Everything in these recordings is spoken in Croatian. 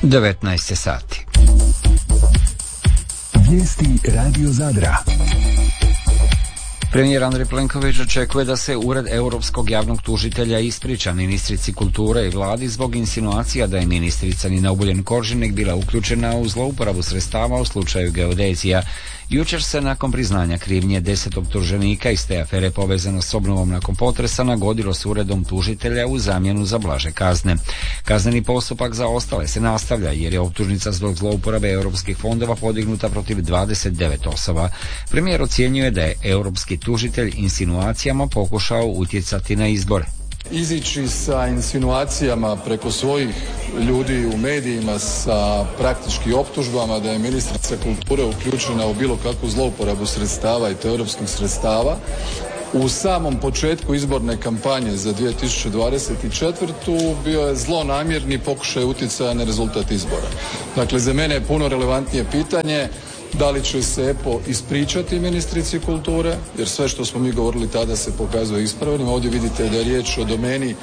19 sati. Vijesti Radio Zadra. Premijer Andrej Plenković očekuje da se Ured Europskog javnog tužitelja ispriča ministrici kulture i vladi zbog insinuacija da je ministrica Nina Obuljen-Koržinek bila uključena u zlouporabu sredstava u slučaju geodezija. Jučer se nakon priznanja krivnje 10 optuženika iz te afere povezano s obnovom nakon potresa nagodilo s uredom tužitelja u zamjenu za blaže kazne. Kazneni postupak za ostale se nastavlja jer je optužnica zbog zlouporabe europskih fondova podignuta protiv 29 osoba. Premijer ocjenjuje da je europski tužitelj insinuacijama pokušao utjecati na izbor. Izići sa insinuacijama preko svojih ljudi u medijima sa praktički optužbama da je ministrica kulture uključena u bilo kakvu zlouporabu sredstava i to europskih sredstava u samom početku izborne kampanje za 2024. bio je zlonamjerni pokušaj utjecaja na rezultat izbora. Dakle, za mene je puno relevantnije pitanje da li će se EPO ispričati ministrici kulture, jer sve što smo mi govorili tada se pokazuje ispravnim. Ovdje vidite da je riječ o domeni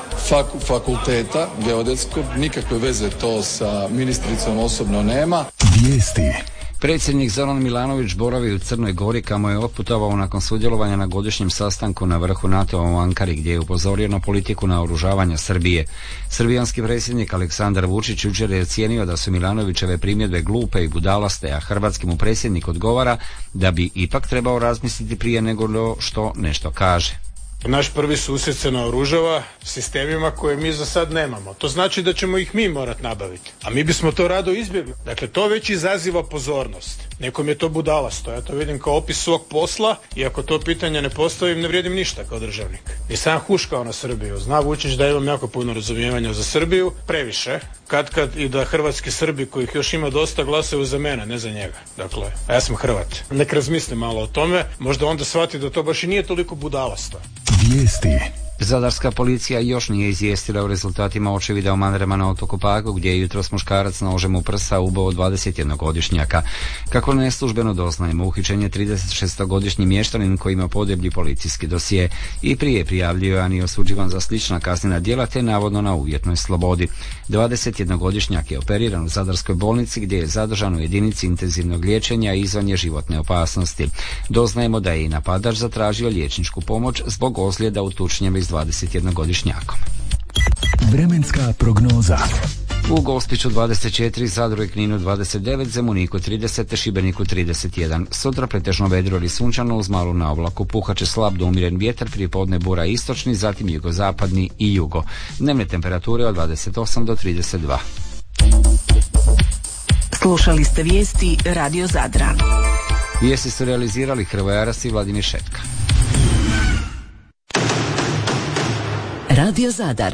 fakulteta geodetskog, nikakve veze to sa ministricom osobno nema. Vijesti. Predsjednik Zoran Milanović boravi u Crnoj Gori kamo je otputovao nakon sudjelovanja na godišnjem sastanku na vrhu NATO-a u Ankari gdje je upozorio na politiku naoružavanja Srbije. Srbijanski predsjednik Aleksandar Vučić jučer je ocijenio da su Milanovićeve primjedbe glupe i budalaste, a hrvatski mu predsjednik odgovara da bi ipak trebao razmisliti prije nego što nešto kaže. Naš prvi susjed se naoružava sistemima koje mi za sad nemamo. To znači da ćemo ih mi morati nabaviti. A mi bismo to rado izbjegli. Dakle, to već izaziva pozornost. Nekom je to budalasto. Ja to vidim kao opis svog posla i ako to pitanje ne postavim, ne vrijedim ništa kao državnik. Nisam huškao na Srbiju. Zna Vučić da imam jako puno razumijevanja za Srbiju. Previše. Kad i da hrvatski Srbi, kojih još ima dosta, glasaju za mene, ne za njega. Dakle, a ja sam Hrvat. Nek razmisli malo o tome. Možda onda shvati da to baš i nije toliko budalasto. Vijesti. Zadarska policija još nije izvijestila o rezultatima očevida u Manrema na otoku Pagu, gdje je jutros muškarac nožem u prsa ubao 21-godišnjaka. Kako neslužbeno doznajemo, uhićen je 36-godišnji mještanin koji ima podeblji policijski dosije i prije prijavljivan i osuđivan za slična kaznena djela te navodno na uvjetnoj slobodi. 21-godišnjak je operiran u Zadarskoj bolnici gdje je zadržan u jedinici intenzivnog liječenja i izvan je životne opasnosti. Doznajemo da je i napadač zatražio liječničku pomoć zbog ozljeda u tučnjavi s 21-godišnjakom. Vremenska prognoza. U Gospiću 24, Zadru i Kninu 29, Zemuniku 30 te Šibeniku 31. Sutra pretežno vedro ili sunčano uz malu naoblaku. Puhat slab do umiren vjetar, prije podne bura istočni, zatim jugozapadni i jugo. Dnevne temperature od 28 do 32. Slušali ste vijesti Radio Zadra. Vijesti su realizirali Hrvoje Aras i Vladimir Šetka. Radio Zadar.